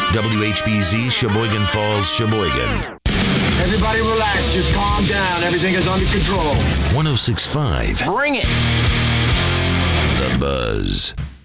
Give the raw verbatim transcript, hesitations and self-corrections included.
W H B Z, Sheboygan Falls, Sheboygan. Everybody relax. Just calm down. Everything is under control. one oh six point five. Bring it. The Buzz.